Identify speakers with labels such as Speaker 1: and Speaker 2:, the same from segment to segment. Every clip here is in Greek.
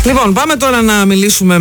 Speaker 1: Λοιπόν, πάμε τώρα να μιλήσουμε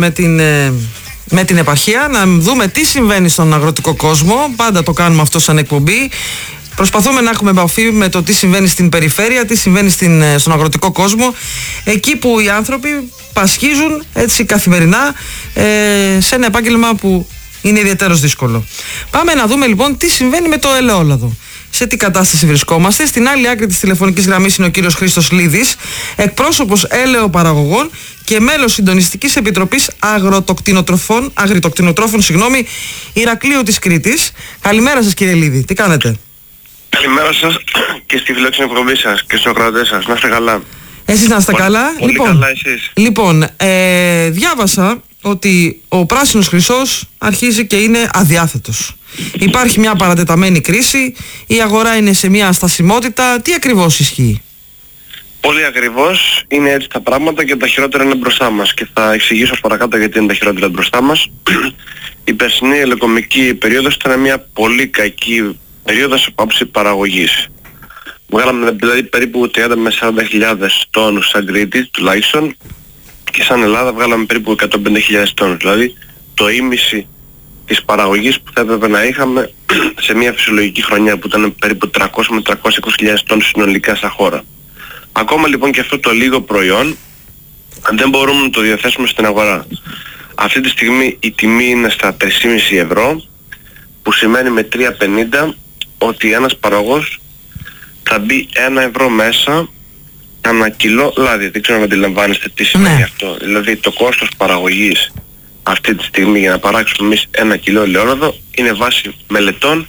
Speaker 1: με την επαρχία, να δούμε τι συμβαίνει στον αγροτικό κόσμο. Πάντα το κάνουμε αυτό σαν εκπομπή. Προσπαθούμε να έχουμε επαφή με το τι συμβαίνει στην περιφέρεια, τι συμβαίνει στον αγροτικό κόσμο, εκεί που οι άνθρωποι πασχίζουν έτσι καθημερινά σε ένα επάγγελμα που είναι ιδιαίτερος δύσκολο. Πάμε να δούμε λοιπόν τι συμβαίνει με το ελαιόλαδο. Σε τι κατάσταση βρισκόμαστε. Στην άλλη άκρη της τηλεφωνικής γραμμής είναι ο κύριος Χρήστος Λίδης, εκπρόσωπος ελαιοπαραγωγών και μέλος Συντονιστικής Επιτροπής Αγριτοκτηνοτρόφων Ηρακλείου της Κρήτης. Καλημέρα σας κύριε Λίδη, τι κάνετε?
Speaker 2: Καλημέρα σας και στη φιλόξενη εκπομπή σας και στους ακροατές σας. Να είστε καλά.
Speaker 1: Εσείς να είστε καλά.
Speaker 2: Πολύ καλά εσείς.
Speaker 1: Λοιπόν, διάβασα ότι ο πράσινος χρυσός αρχίζει και είναι αδιάθετος. Υπάρχει μια παρατεταμένη κρίση, η αγορά είναι σε μια αστασιμότητα. Τι ακριβώς ισχύει?
Speaker 2: Πολύ ακριβώς, είναι έτσι τα πράγματα και τα χειρότερα είναι μπροστά μας και θα εξηγήσω παρακάτω γιατί είναι τα χειρότερα μπροστά μας. Η περσινή ελαιοκομική περίοδος ήταν μια πολύ κακή περίοδος από άψη παραγωγής. Βγάλαμε δηλαδή περίπου 30 με 40.000 τόνους σαν Κρήτη τουλάχιστον και σαν Ελλάδα βγάλαμε περίπου 150.000 τόνους, δηλαδή το ίμιση της παραγωγής που θα έπρεπε να είχαμε σε μια φυσιολογική χρονιά που ήταν περίπου 300 με 320.000 τόνους συνολικά σαν χώρα. Ακόμα λοιπόν και αυτό το λίγο προϊόν δεν μπορούμε να το διαθέσουμε στην αγορά. Αυτή τη στιγμή η τιμή είναι στα 3,5 ευρώ, που σημαίνει με 3,50 ότι ένας παραγωγός θα μπει 1 ευρώ μέσα ανά κιλό λάδι. Δεν ξέρω αν αντιλαμβάνεστε τι σημαίνει αυτό. Δηλαδή το κόστος παραγωγής αυτή τη στιγμή για να παράξουμε εμείς 1 κιλό ελαιόλαδο είναι βάση μελετών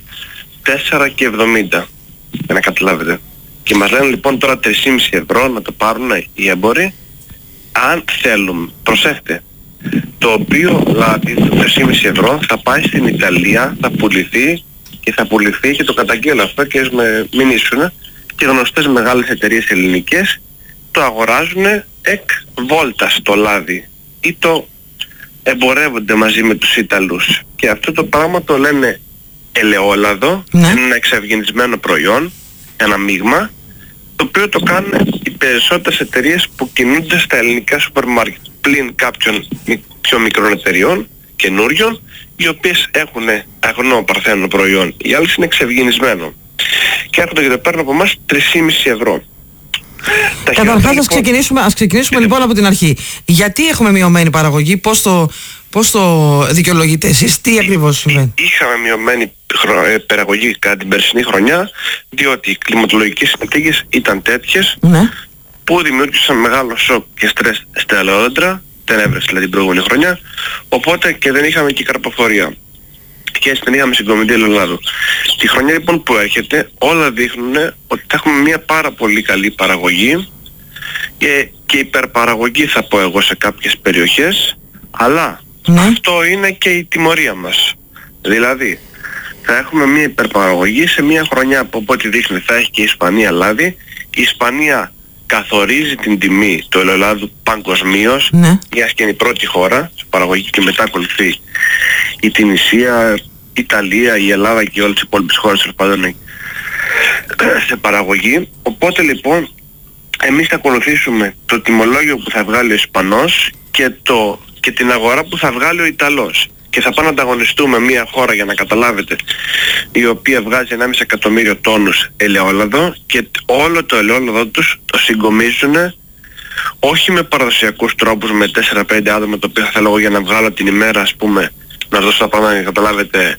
Speaker 2: 4,70 για να καταλάβετε. Και μας λένε λοιπόν τώρα 3,5 ευρώ να το πάρουν οι έμποροι αν θέλουμε. Προσέχτε. Το οποίο λάδι το 3,5 ευρώ θα πάει στην Ιταλία, θα πουληθεί και θα πουληθεί και το καταγγέλω αυτό και με μηνύσουν και γνωστές μεγάλες εταιρείες ελληνικές το αγοράζουν εκ βόλτας το λάδι ή το εμπορεύονται μαζί με τους Ιταλούς. Και αυτό το πράγμα το λένε ελαιόλαδο, είναι ένα εξευγενισμένο προϊόν, ένα μείγμα, το οποίο το κάνουν οι περισσότερες εταιρείες που κινούνται στα ελληνικά σούπερ μάρκετ, πλην κάποιων πιο μικρών εταιρειών, καινούριων, οι οποίες έχουν αγνό παρθένο προϊόν. Οι άλλες είναι εξευγενισμένο. Και έρχονται και το παίρνουν από εμάς 3,5 ευρώ.
Speaker 1: Καταρχάς ας ξεκινήσουμε λοιπόν από την αρχή. Γιατί έχουμε μειωμένη παραγωγή, πώς το δικαιολογείτε εσείς, τι ακριβώς συμβαίνει?
Speaker 2: Είχαμε μειωμένη παραγωγή κατά την περσινή χρονιά, διότι οι κλιματολογικές συνθήκες ήταν τέτοιες που δημιούργησαν μεγάλο σοκ και στρες στα ελαιόδεντρα, δεν έβρεσε δηλαδή την προηγούμενη χρονιά, οπότε και δεν είχαμε και καρποφορία. Και έτσι δεν είχαμε συγκομιδή ελαιολάδου. Τη χρονιά λοιπόν που έρχεται όλα δείχνουν ότι θα έχουμε μια πάρα πολύ καλή παραγωγή και υπερπαραγωγή θα πω εγώ σε κάποιες περιοχές, αλλά αυτό είναι και η τιμωρία μας. Δηλαδή θα έχουμε μια υπερπαραγωγή σε μια χρονιά που από ό,τι δείχνει θα έχει και η Ισπανία λάδι. Η Ισπανία καθορίζει την τιμή του ελαιολάδου παγκοσμίως, μιας και είναι η πρώτη χώρα σε παραγωγή και μετά ακολουθεί η Τινησία, η Ιταλία, η Ελλάδα και όλες τις υπόλοιπες χώρες σε παραγωγή. Οπότε λοιπόν εμείς θα ακολουθήσουμε το τιμολόγιο που θα βγάλει ο Ισπανός και την αγορά που θα βγάλει ο Ιταλός. Και θα πάμε να ανταγωνιστούμε μια χώρα, για να καταλάβετε, η οποία βγάζει 1,5 εκατομμύριο τόνους ελαιόλαδο και όλο το ελαιόλαδο τους το συγκομίζουν όχι με παραδοσιακούς τρόπους με 4-5 άτομα, το οποίο θα λέω για να βγάλω την ημέρα, ας πούμε, να δώσω τα πράγματα για να καταλάβετε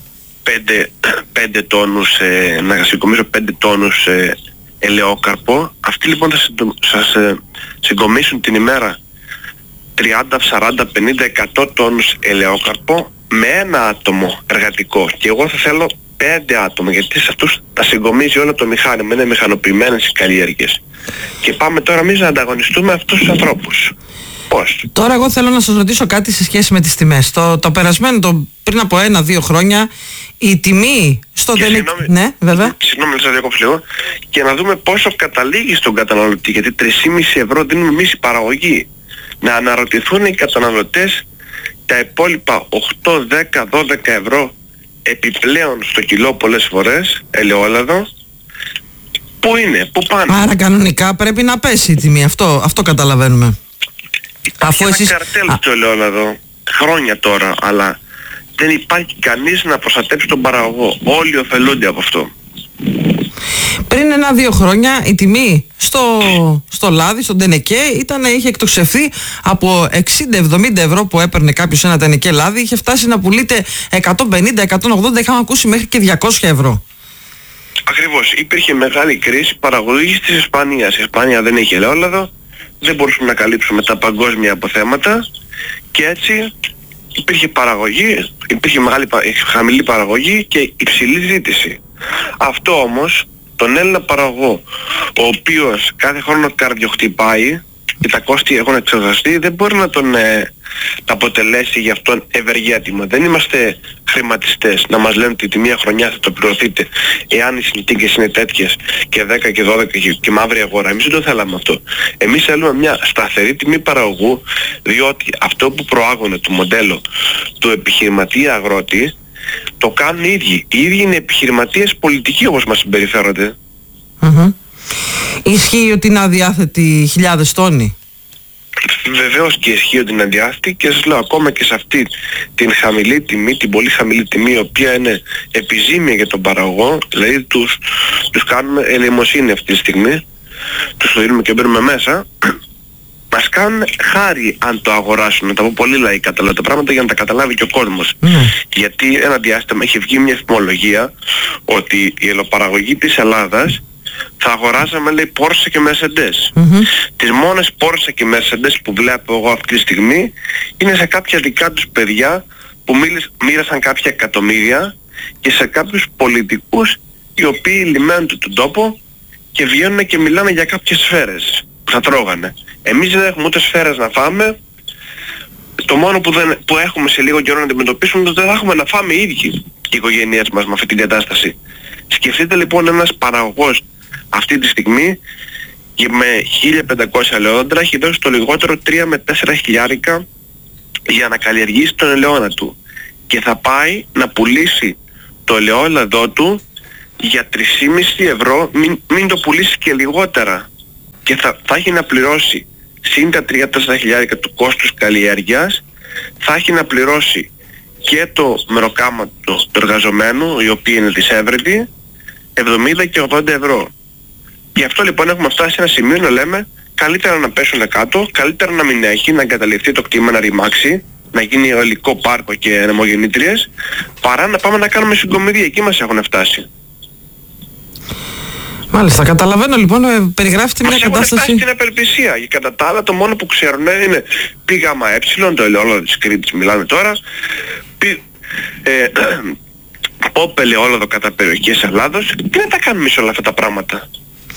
Speaker 2: 5 τόνους, να συγκομίσω 5 τόνους ελαιόκαρπο. Αυτοί λοιπόν θα σας συγκομίσουν την ημέρα 30, 40, 50, 100 τόνους ελαιόκαρπο με ένα άτομο εργατικό. Και εγώ θα θέλω 5 άτομα, γιατί σε αυτούς τα συγκομίζει όλο το μηχάνημα, είναι μηχανοποιημένες οι καλλιέργειες. Και πάμε τώρα εμείς να ανταγωνιστούμε αυτούς τους ανθρώπους. Πώς?
Speaker 1: Τώρα εγώ θέλω να σας ρωτήσω κάτι σε σχέση με τις τιμές. Το περασμένο, πριν από 1-2 χρόνια, η τιμή στο τελικό... Ναι, βέβαια.
Speaker 2: Συγγνώμη, να σας διακόψω λίγο. Και να δούμε πόσο καταλήγει στον καταναλωτή, γιατί 3,5 ευρώ δίνουμε εμείς η παραγωγή. Να αναρωτηθούν οι καταναλωτές τα υπόλοιπα 8, 10, 12 ευρώ επιπλέον στο κιλό πολλές φορές ελαιόλαδο, πού είναι, πού πάνε?
Speaker 1: Άρα κανονικά πρέπει να πέσει η τιμή, αυτό καταλαβαίνουμε.
Speaker 2: Υπάρχει ένα καρτέλ στο ελαιόλαδο χρόνια τώρα, αλλά δεν υπάρχει κανείς να προστατέψει τον παραγωγό. Όλοι ωφελούνται από αυτό.
Speaker 1: Πριν 1-2 χρόνια η τιμή στο λάδι, στον τενεκέ, είχε εκτοξευθεί από 60-70 ευρώ που έπαιρνε κάποιος ένα τενεκέ λάδι, είχε φτάσει να πουλείται 150-180, είχαμε ακούσει μέχρι και 200 ευρώ.
Speaker 2: Ακριβώς. Υπήρχε μεγάλη κρίση παραγωγής της Ισπανίας. Η Ισπανία δεν έχει ελαιόλαδο, δεν μπορούσαμε να καλύψουμε τα παγκόσμια αποθέματα και έτσι υπήρχε παραγωγή, υπήρχε χαμηλή παραγωγή και υψηλή ζήτηση. Αυτό όμως τον Έλληνα παραγωγό, ο οποίος κάθε χρόνο καρδιοχτυπάει και τα κόστη έχουν εξοδαστεί, δεν μπορεί να τον αποτελέσει για αυτόν ευεργέτημα. Δεν είμαστε χρηματιστές να μας λένε ότι τη μία χρονιά θα το πληρωθείτε εάν οι συνθήκες είναι τέτοιες και 10 και 12 και μαύρη αγορά. Εμείς δεν το θέλαμε αυτό. Εμείς θέλουμε μια σταθερή τιμή παραγωγού, διότι αυτό που προάγουν το μοντέλο του επιχειρηματία αγρότη το κάνουν οι ίδιοι. Οι ίδιοι είναι επιχειρηματίες πολιτικοί όπως μας συμπεριφέρονται.
Speaker 1: Ισχύει ότι είναι αδιάθετοι χιλιάδες τόνοι?
Speaker 2: Βεβαίως και ισχύει ότι είναι αδιάθετη και σας λέω ακόμα και σε αυτή την χαμηλή τιμή, την πολύ χαμηλή τιμή, η οποία είναι επιζήμια για τον παραγωγό, δηλαδή τους κάνουμε ελεημοσύνη αυτή τη στιγμή, τους το δίνουμε και μπαίνουμε μέσα, μας κάνουν χάρη αν το αγοράσουν, να τα πω πολύ λαϊκά τα πράγματα για να τα καταλάβει και ο κόσμος. Γιατί ένα διάστημα έχει βγει μια φημολογία ότι η ελαιοπαραγωγή της Ελλάδας θα αγοράζαμε, λέει, Porsche και Mercedes. Τις μόνες Porsche και Mercedes που βλέπω εγώ αυτή τη στιγμή είναι σε κάποια δικά τους παιδιά που μοίρασαν κάποια εκατομμύρια και σε κάποιους πολιτικούς οι οποίοι λιμένουν τον τόπο και βγαίνουν και μιλάνε για κάποιες σφαίρες που θα τρώγανε. Εμείς δεν έχουμε ούτε σφαίρες να φάμε. Το μόνο που έχουμε σε λίγο καιρό να αντιμετωπίσουμε είναι ότι δεν θα έχουμε να φάμε οι ίδιοι οι οικογένειές μας με αυτή την κατάσταση. Σκεφτείτε λοιπόν ένας παραγωγός αυτή τη στιγμή με 1.500 ελαιόδεντρα έχει δώσει το λιγότερο 3 με 4 χιλιάρικα για να καλλιεργήσει τον ελαιόνα του και θα πάει να πουλήσει το ελαιόλαδό του για 3,5 ευρώ, μην το πουλήσει και λιγότερα, και θα έχει να πληρώσει συν τα 3-4 χιλιάρικα του κόστους καλλιέργειας, θα έχει να πληρώσει και το μεροκάματο του εργαζομένου, οι οποίοι είναι δισεύρετοι, 70 και 80 ευρώ. Γι' αυτό λοιπόν έχουμε φτάσει σε ένα σημείο να λέμε καλύτερα να πέσουν κάτω, καλύτερα να μην έχει, να εγκαταλειφθεί το κτήμα, να ρημάξει, να γίνει ολικό πάρκο και ανεμογεννήτριες, παρά να πάμε να κάνουμε συγκομιδία. Εκεί μας έχουν φτάσει.
Speaker 1: Μάλιστα, καταλαβαίνω λοιπόν, περιγράφετε μια κατάσταση.
Speaker 2: Μας έχουν φτάσει στην απελπισία. Και κατά τα άλλα το μόνο που ξέρουν είναι πήγαμε το ελαιόλαδο της Κρήτης μιλάμε τώρα, πόπ ελαιόλαδο κατά περιοχές Ελλάδος. Τι να τα κάνουμε σε όλα αυτά τα πράγματα?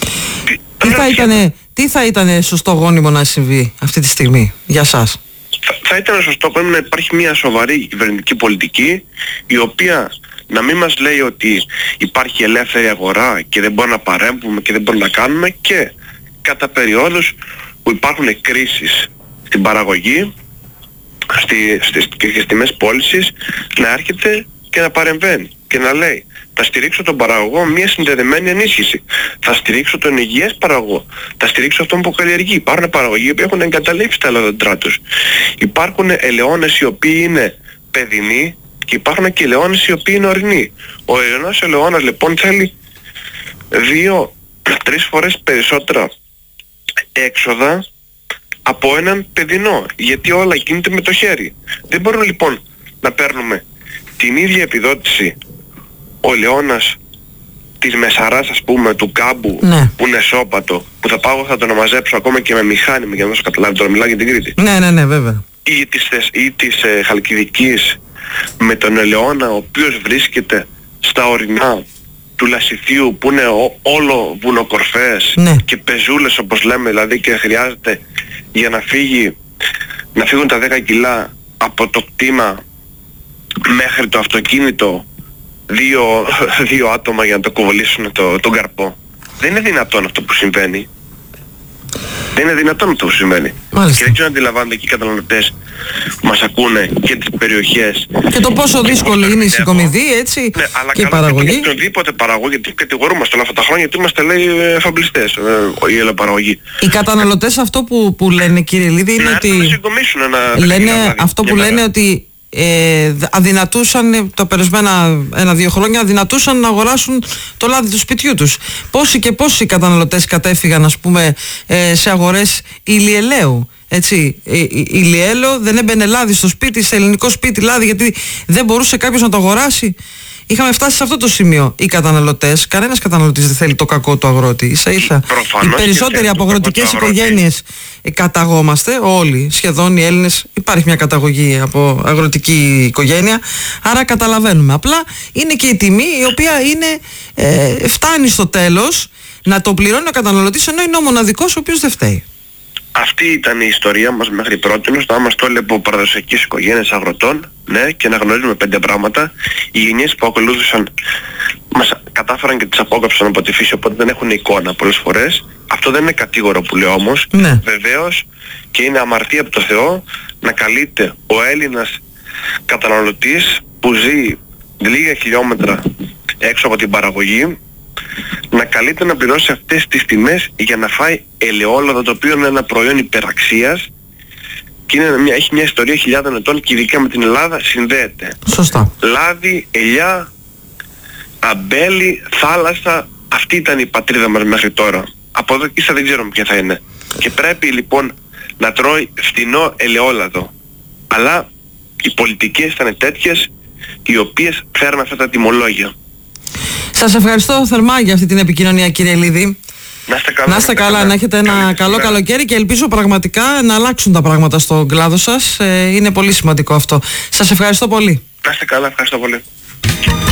Speaker 1: Τι θα ήταν σωστό γόνιμο να συμβεί αυτή τη στιγμή για σας?
Speaker 2: Θα ήταν σωστό γόνιμο να υπάρχει μια σοβαρή κυβερνητική πολιτική, η οποία να μην μας λέει ότι υπάρχει ελεύθερη αγορά και δεν μπορούμε να παρέμβουμε και δεν μπορούμε να κάνουμε, και κατά περιόδους που υπάρχουν κρίσεις στην παραγωγή και στις τιμές πώλησης να έρχεται και να παρεμβαίνει και να λέει θα στηρίξω τον παραγωγό μια συνδεδεμένη ενίσχυση, θα στηρίξω τον υγιές παραγωγό, θα στηρίξω αυτόν που καλλιεργεί. Υπάρχουν παραγωγοί που έχουν εγκαταλείψει τα ελαιόδεντρά τους. Υπάρχουν ελαιώνες οι οποίοι είναι παιδινοί και υπάρχουν και ελαιώνες οι οποίοι είναι ορεινοί. Ο ορεινός ελαιώνας λοιπόν θέλει 2-3 φορές περισσότερα έξοδα από έναν παιδινό, γιατί όλα γίνεται με το χέρι. Δεν μπορούμε λοιπόν να παίρνουμε την ίδια επιδότηση ο ελαιώνας της Μεσαράς, ας πούμε, του Κάμπου,
Speaker 1: ναι,
Speaker 2: που είναι σώπατο, που θα τον μαζέψω ακόμα και με μηχάνημα για να δώσω καταλάβει, τώρα μιλάω για την Κρήτη.
Speaker 1: Ναι, βέβαια.
Speaker 2: Ή της Χαλκιδικής με τον ελαιώνα ο οποίος βρίσκεται στα ορεινά του Λασιθίου που είναι όλο βουνοκορφές,
Speaker 1: ναι,
Speaker 2: και πεζούλες όπως λέμε, δηλαδή, και χρειάζεται για να φύγουν τα 10 κιλά από το κτήμα μέχρι το αυτοκίνητο δύο άτομα για να το κουβαλήσουν τον καρπό. Δεν είναι δυνατόν αυτό που συμβαίνει. Δεν είναι δυνατόν αυτό που συμβαίνει.
Speaker 1: Μάλιστα.
Speaker 2: Και δεν ξέρω αν αντιλαμβάνονται και οι καταναλωτές που μας ακούνε και τις περιοχές.
Speaker 1: Και το πόσο δύσκολη είναι η συγκομιδή, έτσι,
Speaker 2: ναι, αλλά
Speaker 1: και η παραγωγή.
Speaker 2: Και οποιοδήποτε παραγωγή, γιατί κατηγορούμαστε όλα αυτά τα χρόνια, γιατί είμαστε, λέει, φαμπλιστές, η ελαιοπαραγωγή.
Speaker 1: Οι καταναλωτές αυτό που λένε, κύριε Λίδη, είναι ότι λένε αυτό που λένε ότι αδυνατούσαν τα περασμένα 1-2 χρόνια, αδυνατούσαν να αγοράσουν το λάδι του σπιτιού τους. Πόσοι και πόσοι καταναλωτές κατέφυγαν, ας πούμε, σε αγορές ηλιελαίου. Έτσι, ηλιέλαιο, δεν έμπαινε λάδι στο σπίτι, σε ελληνικό σπίτι λάδι, γιατί δεν μπορούσε κάποιος να το αγοράσει. Είχαμε φτάσει σε αυτό το σημείο. Οι καταναλωτές, κανένας καταναλωτής δεν θέλει το κακό του αγρότη. Ίσα-ίσα. Οι περισσότεροι από αγροτικές οικογένειες καταγόμαστε, όλοι, σχεδόν οι Έλληνες, υπάρχει μια καταγωγή από αγροτική οικογένεια, άρα καταλαβαίνουμε. Απλά είναι και η τιμή η οποία είναι, φτάνει στο τέλος να το πληρώνει ο καταναλωτής, ενώ είναι ο μοναδικός ο οποίος δεν φταίει.
Speaker 2: Αυτή ήταν η ιστορία μας μέχρι πρότινος. Θα είμαστε όλοι από παραδοσιακές οικογένειες αγροτών, ναι, και να γνωρίζουμε 5 πράγματα. Οι γενιές που ακολούθησαν μας κατάφεραν και τις απόκαψαν από τη φύση, οπότε δεν έχουν εικόνα πολλές φορές. Αυτό δεν είναι κατήγορο που λέω όμως.
Speaker 1: Ναι.
Speaker 2: Βεβαίως, και είναι αμαρτία από το Θεό να καλείται ο Έλληνας καταναλωτής που ζει λίγα χιλιόμετρα έξω από την παραγωγή, να καλείται να πληρώσει αυτές τις τιμές για να φάει ελαιόλαδο, το οποίο είναι ένα προϊόν υπεραξίας και έχει μια ιστορία χιλιάδων ετών και ειδικά με την Ελλάδα συνδέεται.
Speaker 1: Σωστά.
Speaker 2: Λάδι, ελιά, αμπέλι, θάλασσα, αυτή ήταν η πατρίδα μας μέχρι τώρα. Από εδώ και ίσα δεν ξέρουμε ποια θα είναι. Και πρέπει λοιπόν να τρώει φθηνό ελαιόλαδο. Αλλά οι πολιτικές ήταν τέτοιες οι οποίες φέρνουν αυτά τα τιμολόγια.
Speaker 1: Σας ευχαριστώ θερμά για αυτή την επικοινωνία, κύριε Λίδη. Να είστε καλά, να έχετε ένα καλό καλοκαίρι και ελπίζω πραγματικά να αλλάξουν τα πράγματα στον κλάδο σας. Είναι πολύ σημαντικό αυτό. Σας ευχαριστώ πολύ.
Speaker 2: Να είστε καλά, ευχαριστώ πολύ.